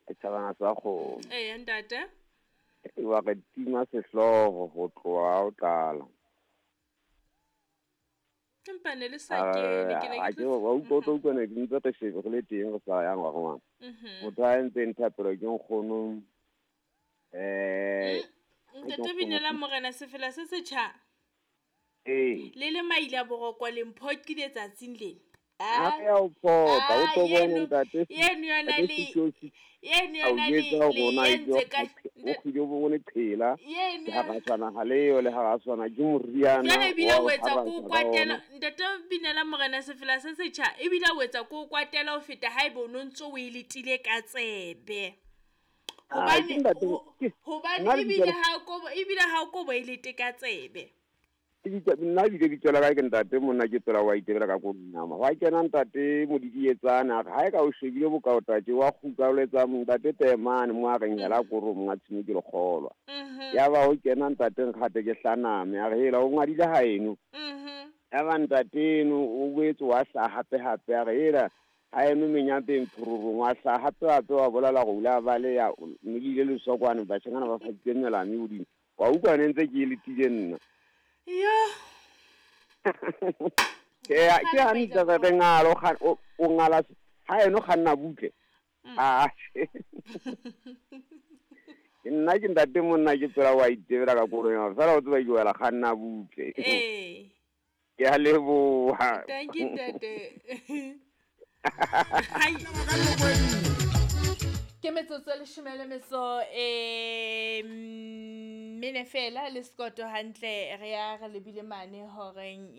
Setjhabana sa kgomo. ntate. E wa re tima sehloho ho tloha o qala. Empa ne le sa kene ke ne A ke wa utlwa ne ke ntse re shebe re le teng re sa yang wa ngwana. Motho a entse nthapelo ke nkgono Ntate Binela Morena Sefela se setjha. Le maila borokwa le mphoki letsatsing lena. Ya o pota o tlo bona ntate. Yeno yona le entse ka o khile bo ne phela. Ha ga tshwana ha leyo le ha ga tshwana ke moriana. Jana bila o etsa ko kwatela ntate Binela Morena Sefela se setjha e bila o etsa ko kwatela o feta ha e bono ntso o iletile ka tsebe. Hobane ebile ha o ko bo ilete ka tsebe. Nna di tsela ka ke ntate monna ke tsela wa itebela ka go nama wa kena ntate modidi etsana ha e ka o shebile bokaotatse wa khuka o letsa ntate temane mo a reng hela go ro monga tshimo ke le kgolwa ya ba o kena ntate ngate ke hlaname a re hela o ngadile ha eno ya ba ntate no o boetse wa hla hape a re hela ha eno menyape mphururu wa hla hape wa bolala go ula ba le ya mmilile le sokwane ba tshengana ba fatsenela mme odi wa utlwa ntse ke le tile nna ke ha ntse re ngalo o ngala ha eno khanna butle nna ke ntate monna ke tsela wa itebela ka koro ya fela o tseba ke wela khanna butle ke a leboha thank you ntate ke metsotso le shumele meso mene fela le skoto hantle re ya re lebile mane horeng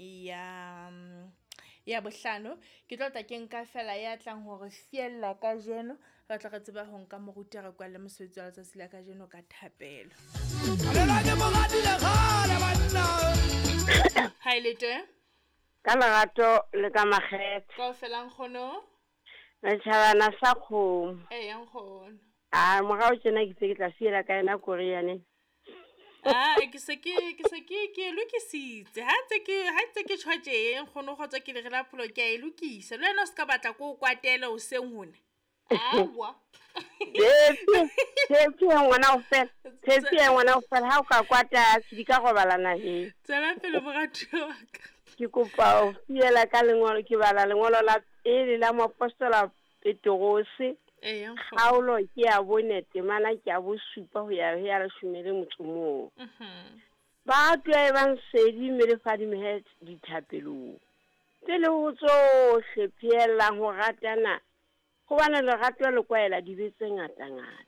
ya bohlano ke tlotla ke nka fela ya tlang hore fiella ka jeno re tla re tseba ho nka moruti re kwa le mosebetsi wa letsatsi la ka jeno ka thapelo ha ile te ka lerato le ka makgetho ka fela nkgono Setjhabana sa kgomo. Yang kgono. Morao tjena ke se ke tla fiela ka ena Koreane. Ke se ke lokisitse. Ha tse ke tshwaje nkgono go tswa ke le rela pholo ke a lokisa. Le wena o se ka batla go kwatela o seng hona. Wa. Tshephi ngwana o fela ha o ka kwata di ka gobalana he. Tsela pele morati wa ka. Ke kopa o fiela ka lengolo ke bala lengolo la la moapostola Petrose kgaolo ke ya bonete mana ke a bo supa ho ya re shumele motsomong ba tloe bang sedi melefadi mehet dithapelong tele ho tsohle phiela ho ratana go bana le ratwa le kwaela di betse ngata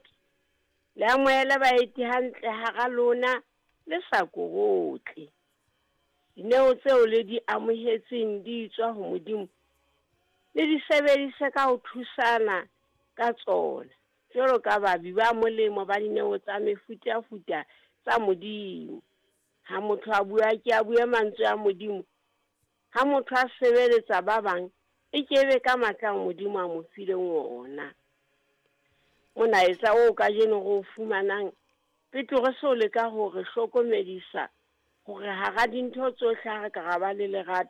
le amoela ba eti hantle ha ga lona le sa gogotle dineo tseo le di amohetseng di tswa ho modimo le di sebedise ka ho thusana ka tsona jalo ka babi ba molemo ba dineo tsa mefuta tsa modimo ha motho a bua ke a bua mantswe a modimo ha motho a sebeletsa ba bang e kebe ka matla modimo a mo fileng ona mona etsa o ka jeno go fumanang Petrose o le ka hore hlokomedisa hore ha ga dintho tsohle ha ka ga ba le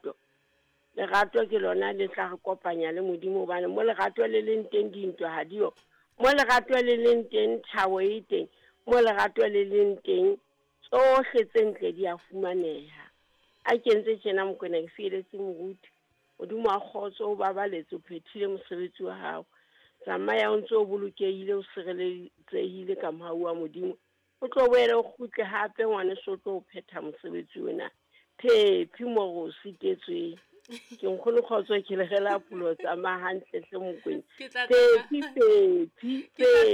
lerato ke lona le tla re kopanya le modimo bana mo lerato le leng teng dintwa ha dio mo lerato le leng teng thabo e teng mo lerato le leng teng tsohle tse ntle di a fumaneha a kentse tjena mokona ke fieletse moruti modimo a khotso o babaletse o phethile mosebetsi wa hao tsamaya o ntse o bolokehile o sireletsehile ka mohau wa modimo o tlo boela o khutle hape ngwane so tlo o phetha mosebetsi wena phephi mo go sitetswe ke nkgolo khotso ke le gela pulo tsa mahantle se mokweng phephi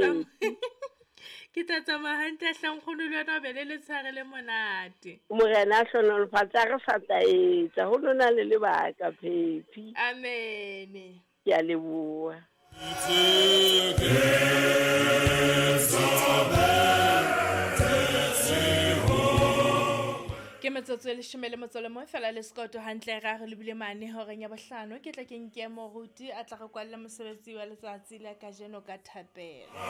ke tla tsamaya hantle hlangkgono le yona be le tshare le monate morena hlono le fatsa re sa taetsa ho lona le lebaka phephi amen ke a leboha ke metsotso le shumele motsolo mo fela le skoto hantle ra re lebile mane horeng ya bohlano ke tla ke nke moruti a tla re kwalla mosebetsi wa letsatsi la ka jeno ka thapelo